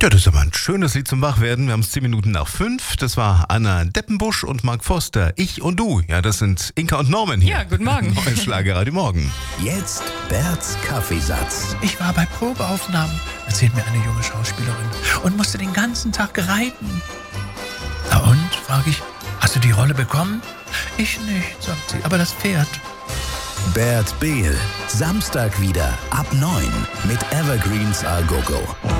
Ja, das ist aber ein schönes Lied zum Wachwerden. Wir haben es 10 Minuten nach 5. Das war Anna Deppenbusch und Mark Forster. Ich und du. Ja, das sind Inka und Norman hier. Ja, guten Morgen. Neues Schlagerradio Morgen. Jetzt Berts Kaffeesatz. Ich war bei Probeaufnahmen, erzählt mir eine junge Schauspielerin, und musste den ganzen Tag reiten. Na und, frage ich, hast du die Rolle bekommen? Ich nicht, sagt sie, aber das Pferd. Bert Behl. Samstag wieder ab 9 mit Evergreens A Go Go.